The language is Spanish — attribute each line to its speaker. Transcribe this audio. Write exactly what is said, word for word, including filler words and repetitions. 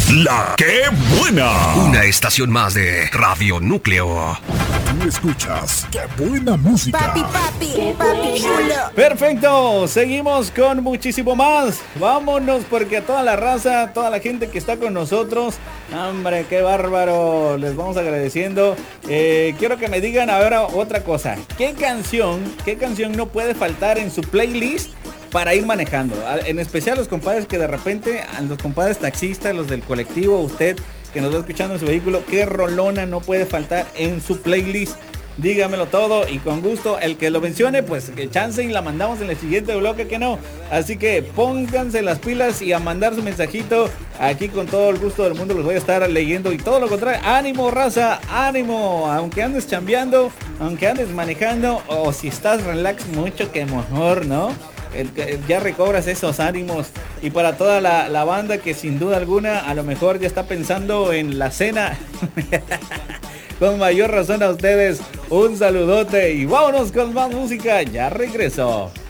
Speaker 1: La que buena.
Speaker 2: Una estación más de Radio Núcleo.
Speaker 1: Tú escuchas Qué buena música.
Speaker 3: Papi, papi, papi chulo.
Speaker 4: Perfecto, seguimos con muchísimo más. Vámonos porque a toda la raza, toda la gente que está con nosotros, hombre, qué bárbaro, les vamos agradeciendo. Eh, quiero que me digan ahora otra cosa. ¿Qué canción, qué canción no puede faltar en su playlist para ir manejando? En especial los compadres que de repente, los compadres taxistas, los del colectivo, usted que nos va escuchando en su vehículo, ¿qué rolona no puede faltar en su playlist? Dígamelo todo y con gusto el que lo mencione, pues que chance y la mandamos en el siguiente bloque, que no. Así que pónganse las pilas y a mandar su mensajito. Aquí con todo el gusto del mundo los voy a estar leyendo y todo lo contrario. Ánimo, raza, ánimo. Aunque andes chambeando, aunque andes manejando o si estás relax mucho, que mejor, ¿no? El, el, ya recobras esos ánimos. Y para toda la, la banda que sin duda alguna a lo mejor ya está pensando en la cena, con mayor razón a ustedes, un saludote y vámonos con más música. Ya regreso.